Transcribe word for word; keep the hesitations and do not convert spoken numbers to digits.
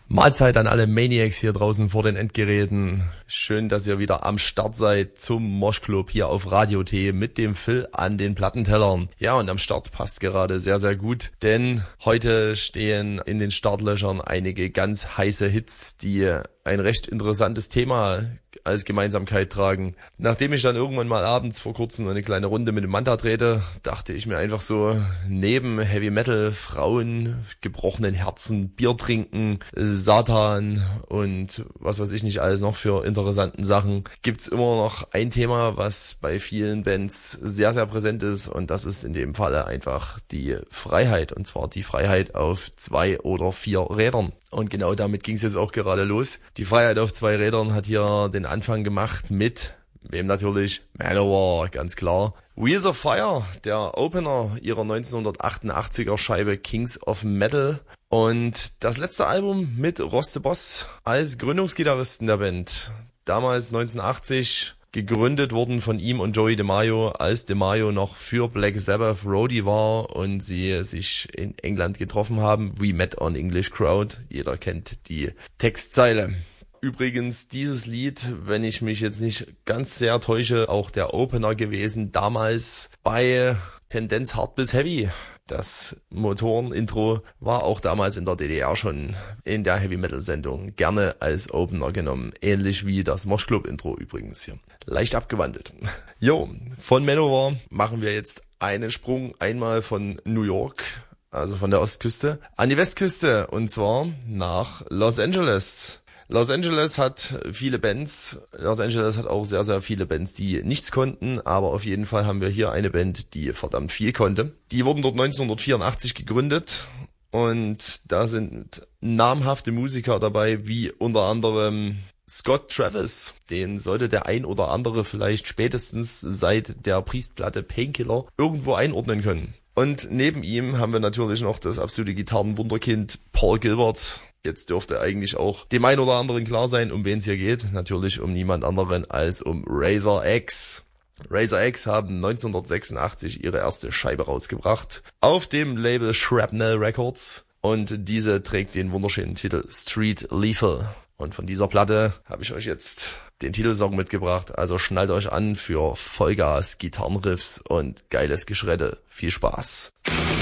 Mahlzeit an alle Maniacs hier draußen vor den Endgeräten. Schön, dass ihr wieder am Start seid zum Moshclub hier auf Radio T mit dem Phil an den Plattentellern. Ja, und am Start passt gerade sehr, sehr gut, denn heute stehen in den Startlöchern einige ganz heiße Hits, die ein recht interessantes Thema als Gemeinsamkeit tragen. Nachdem ich dann irgendwann mal abends vor kurzem eine kleine Runde mit dem Manta drehte, dachte ich mir einfach so, neben Heavy Metal, Frauen, gebrochenen Herzen, Bier trinken, Satan und was weiß ich nicht alles noch für interessanten Sachen, gibt's immer noch ein Thema, was bei vielen Bands sehr, sehr präsent ist, und das ist in dem Falle einfach die Freiheit, und zwar die Freiheit auf zwei oder vier Rädern. Und genau damit ging es jetzt auch gerade los. Die Freiheit auf zwei Rädern hat hier den Anfang gemacht mit, wem natürlich? Manowar, ganz klar. Wheels of Fire, der Opener ihrer neunzehnhundertachtundachtziger Scheibe Kings of Metal. Und das letzte Album mit Ross the Boss als Gründungsgitarristen der Band. Damals neunzehnhundertachtzig gegründet worden von ihm und Joey DeMaio, als DeMaio noch für Black Sabbath Roadie war und sie sich in England getroffen haben. We met on English Crowd. Jeder kennt die Textzeile. Übrigens, dieses Lied, wenn ich mich jetzt nicht ganz sehr täusche, auch der Opener gewesen, damals bei Tendenz Hard bis Heavy. Das Motoren-Intro war auch damals in der D D R schon in der Heavy-Metal-Sendung gerne als Opener genommen. Ähnlich wie das Moshclub-Intro übrigens hier. Leicht abgewandelt. Jo, von Manowar machen wir jetzt einen Sprung einmal von New York, also von der Ostküste, an die Westküste, und zwar nach Los Angeles. Los Angeles hat viele Bands. Los Angeles hat auch sehr, sehr viele Bands, die nichts konnten. Aber auf jeden Fall haben wir hier eine Band, die verdammt viel konnte. Die wurden dort neunzehnhundertvierundachtzig gegründet. Und da sind namhafte Musiker dabei, wie unter anderem Scott Travis. Den sollte der ein oder andere vielleicht spätestens seit der Priest-Platte Painkiller irgendwo einordnen können. Und neben ihm haben wir natürlich noch das absolute Gitarrenwunderkind Paul Gilbert. Jetzt dürfte eigentlich auch dem einen oder anderen klar sein, um wen es hier geht. Natürlich um niemand anderen als um Razor X. Razor X haben neunzehnhundertsechsundachtzig ihre erste Scheibe rausgebracht auf dem Label Shrapnel Records. Und diese trägt den wunderschönen Titel Street Lethal. Und von dieser Platte habe ich euch jetzt den Titelsong mitgebracht. Also schnallt euch an für Vollgas, Gitarrenriffs und geiles Geschredde. Viel Spaß.